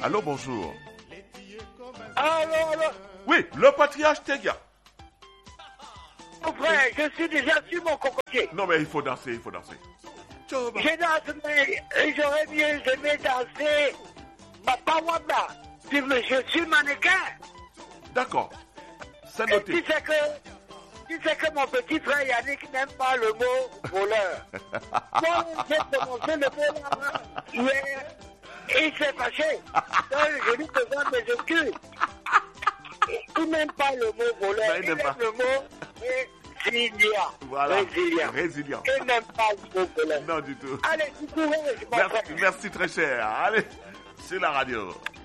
Allô, bonjour. Alors, Oui, le patriarche Tegia. mon frère, je suis déjà sur mon cocotier. Non, mais il faut danser. Tchoba. Je danse, mais j'aurais bien aimé danser Papa Wanda. Je suis mannequin. D'accord. C'est Et noté. tu sais que mon petit frère Yannick n'aime pas le mot voleur. Moi, j'ai prononcé le mot là hier. Et il s'est fâché. Donc, je lui présente mes excuses. Il n'aime pas le mot voleur. Non, il aime le mot résilient. Voilà. Résilient. Résilient. Il n'aime pas le mot voleur. Non, du tout. Allez, du courage, mon frère. Merci très cher. Allez, c'est la radio.